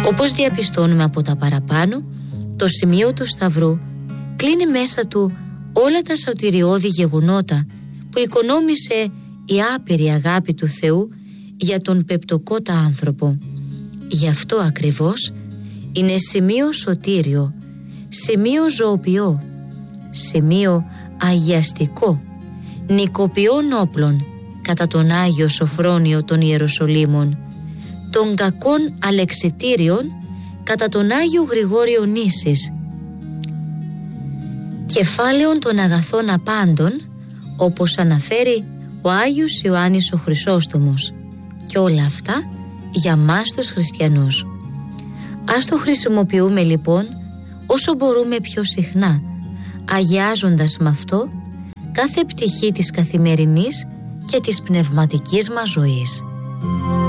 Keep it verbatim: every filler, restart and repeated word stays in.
Όπως διαπιστώνουμε από τα παραπάνω, το σημείο του Σταυρού κλείνει μέσα του όλα τα σωτηριώδη γεγονότα που οικονόμησε η άπειρη αγάπη του Θεού για τον πεπτοκότα άνθρωπο. Γι' αυτό ακριβώς είναι σημείο σωτήριο, σημείο ζωοποιό, σημείο αγιαστικό, νικοποιών όπλων κατά τον Άγιο Σοφρόνιο των Ιεροσολύμων, των κακών αλεξιτήριων κατά τον Άγιο Γρηγόριο Νήσης, κεφάλαιων των αγαθών απάντων, όπως αναφέρει ο Άγιος Ιωάννης ο Χρυσόστομος, και όλα αυτά για μας τους χριστιανούς. Ας το χρησιμοποιούμε λοιπόν όσο μπορούμε πιο συχνά, αγιάζοντας με αυτό κάθε πτυχή της καθημερινής και της πνευματικής μας ζωής.